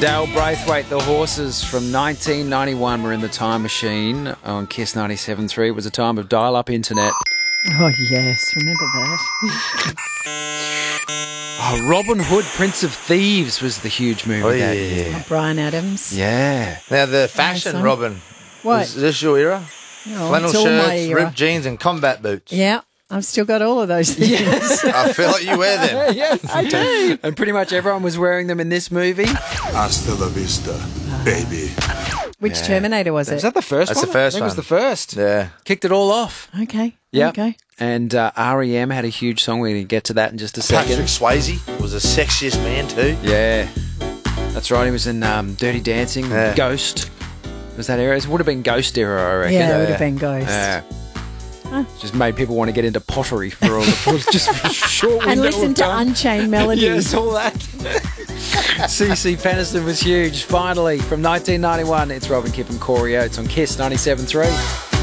Dale Braithwaite, The Horses from 1991 were in the time machine on Kiss 97.3. It was a time of dial-up internet. Oh, yes. Remember that? Oh, Robin Hood, Prince of Thieves was the huge movie that year. Oh, Bryan Adams. Yeah. Now, the fashion, son. Robin. What? Is this your era? Oh, Flannel it's all my shirts, era. ripped jeans, and combat boots. Yeah, I've still got all of those things. I feel like you wear them. Yes, I do. And pretty much everyone was wearing them in this movie. Hasta la vista, baby. Which Terminator was Was it? that the first That's one? the first I think it was one. the first. Yeah. Kicked it all off. Okay. Yeah. Okay. And REM had a huge song. We're going to get to that in just a Patrick second. Swayze was the sexiest man too. Yeah. That's right. He was in Dirty Dancing, Yeah. Ghost. Was that era? It would have been Ghost era, I reckon. Yeah, it would have been Ghost. Yeah. Just made people want to get into pottery for all the just for a short window And listen of to time. Unchained Melodies. Yes, all that. CC Peniston was huge. Finally, from 1991, it's Robin Kipp and Corey Oates on Kiss 97.3.